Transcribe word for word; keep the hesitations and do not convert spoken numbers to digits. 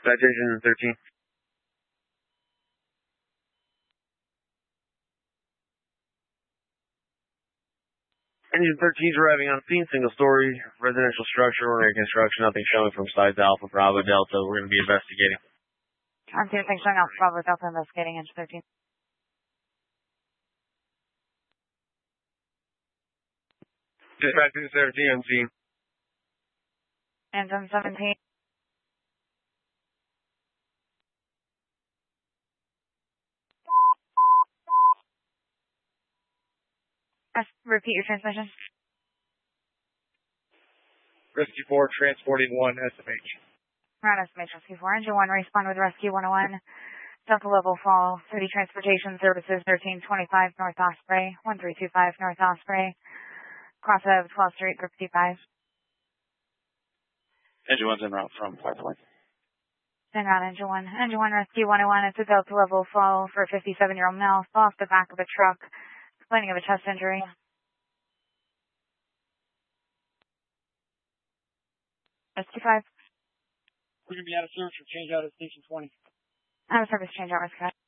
Citation thirteen. Engine thirteen is arriving on scene, single story, residential structure, ordinary construction, nothing showing from sides Alpha, Bravo, Delta. We're going to be investigating. I'm doing things showing Alpha, Bravo, Delta, investigating engine thirteen. Dispatch two thirteen on scene. Engine seventeen. Repeat your transmission. Rescue four transporting one S M H. Round S M H Rescue four. Engine one, respond with Rescue one oh one. Delta level fall. City Transportation Services thirteen twenty-five North Osprey. one three two five North Osprey. Cross of twelfth Street, Group C five. Engine one's en route from five point. En route, Engine one. Engine one, Rescue one oh one. It's a Delta level fall for a fifty-seven-year-old male. Fall off the back of a truck. Complaining of a chest injury. S two five. We're going to be out of service for change out at Station twenty. Out of service, change out, Rescue.